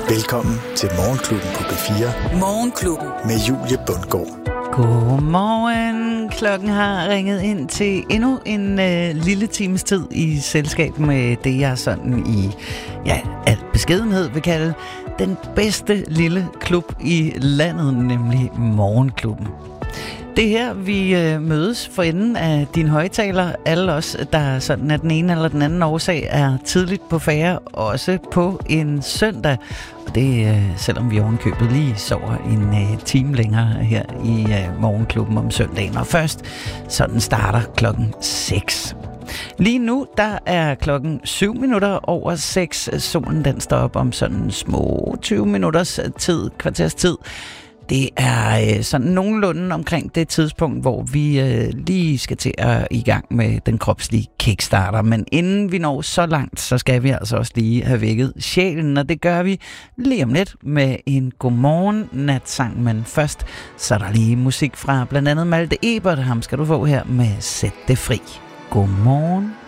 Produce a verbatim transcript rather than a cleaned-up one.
Velkommen til Morgenklubben på B fire. Morgenklubben. Med Julie Bundgaard. Godmorgen. Klokken har ringet ind til endnu en øh, lille times tid i selskab med det, jeg sådan i ja, al beskedenhed vil kalde den bedste lille klub i landet, nemlig Morgenklubben. Det er her, vi øh, mødes for enden af din højtaler. Alle os, der sådan af den ene eller den anden årsag er tidligt på færre, også på en søndag. Og det øh, selvom vi ovenkøbet lige sover en øh, time længere her i øh, Morgenklubben om søndagen. Og først sådan starter klokken seks. Lige nu, der er klokken syv minutter over seks. Solen den står op om sådan små tyve minutters tid, kvarters tid. Det er øh, sådan nogenlunde omkring det tidspunkt, hvor vi øh, lige skal til at i gang med den kropslige kickstarter. Men inden vi når så langt, så skal vi altså også lige have vækket sjælen, og det gør vi lige om lidt med en godmorgen natsang. Men først, så er der lige musik fra blandt andet Malte Ebert. Ham skal du få her med Sæt det fri. Godmorgen.